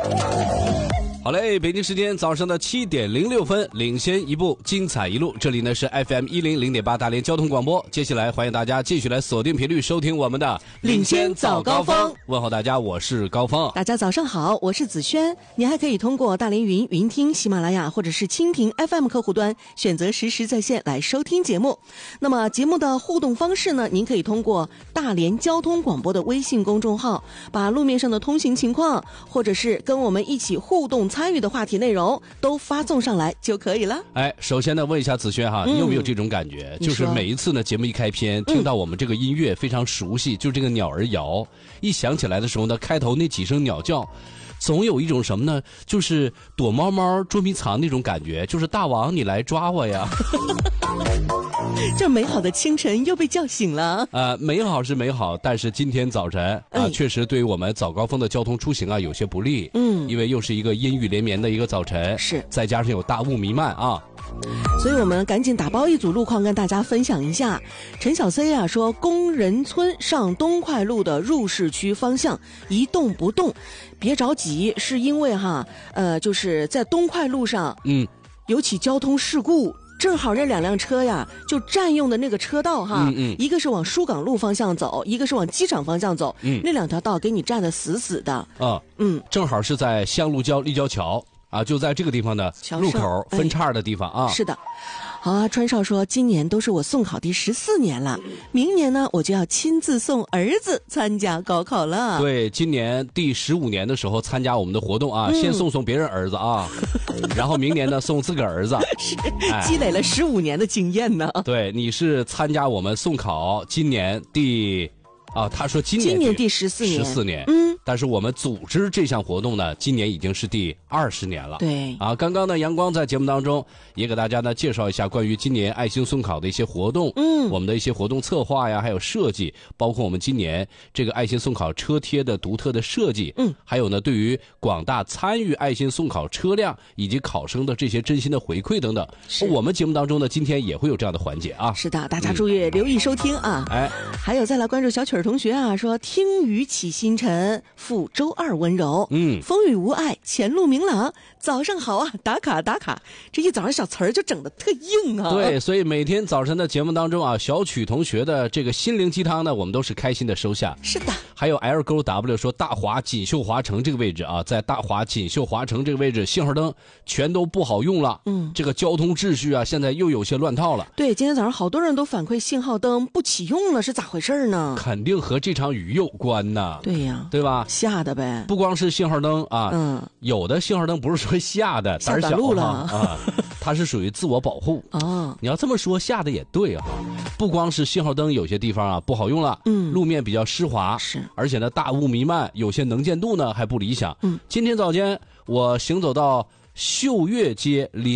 好嘞，北京时间早上的7点06分，领先一步，精彩一路。这里呢是 FM100.8大连交通广播。接下来欢迎大家继续来锁定频率收听我们的领先早高峰。 问候大家，我是高峰。 大家早上好，我是子轩。你还可以通过大连云云听、喜马拉雅或者是蜻蜓 FM 客户端选择实时在线来收听节目。那么节目的互动方式呢，您可以通过大连交通广播的微信公众号，把路面上的通行情况或者是跟我们一起互动参与的话题内容都发送上来就可以了。 首先呢，问一下子轩哈，你有没有这种感觉？就是每一次呢，节目一开篇，听到我们这个音乐非常熟悉，就是这个鸟儿谣，一响起来的时候呢，开头那几声鸟叫，总有一种什么呢？就是躲猫猫、捉迷藏那种感觉，就是大王你来抓我呀！ 这美好的清晨又被叫醒了。 美好是美好，但是今天早晨确实对于我们早高峰的交通出行啊有些不利。因为又是一个阴雨连绵的一个早晨， 是再加上有大雾弥漫啊。 所以我们赶紧打包一组路况跟大家分享一下。陈小 C 啊说，工人村上东快路的入市区方向一动不动，别着急，是因为就是在东快路上有起交通事故。正好这两辆车呀，就占用的那个车道一个是往疏港路方向走，一个是往机场方向走，那两条道给你占得死死的正好是在香路立交桥啊，就在这个地方的路口分叉的地方啊。 是的。好啊，川少说，今年都是我送考第14年了，明年呢我就要亲自送儿子参加高考了。 对，今年第15年的时候参加我们的活动啊，先送别人儿子啊，然后明年呢送自个儿子， 是积累了15年的经验呢。 对，你是参加我们送考今年他说今年第14年， 但是我们组织这项活动呢，今年已经是第20年了。 对啊，刚刚呢，阳光在节目当中也给大家呢介绍一下关于今年爱心送考的一些活动，我们的一些活动策划呀，还有设计，包括我们今年这个爱心送考车贴的独特的设计，还有呢，对于广大参与爱心送考车辆以及考生的这些真心的回馈等等，我们节目当中呢，今天也会有这样的环节啊。 是的，大家注意留意收听啊。还有再来关注小曲儿同学啊，说听雨起星辰，赴周二温柔，风雨无碍，前路明朗。早上好啊，打卡打卡，这一早上小词儿就整得特硬啊。 对，所以每天早晨的节目当中啊，小曲同学的这个心灵鸡汤呢，我们都是开心的收下。 是的。 还有 L 勾 W 说，大华锦绣华城这个位置啊，在大华锦绣华城这个位置，信号灯全都不好用了。这个交通秩序啊，现在又有些乱套了。 对，今天早上好多人都反馈信号灯不启用了，是咋回事呢？ 肯定和这场雨有关呐。 对呀， 对吧？ 下的呗。 不光是信号灯啊，有的信号灯不是说下的胆小啊，它是属于自我保护啊。你要这么说，下的也对啊。不光是信号灯有些地方啊不好用了，路面比较湿滑， 是， 而且呢大雾弥漫，有些能见度呢还不理想。今天早间我行走到秀月街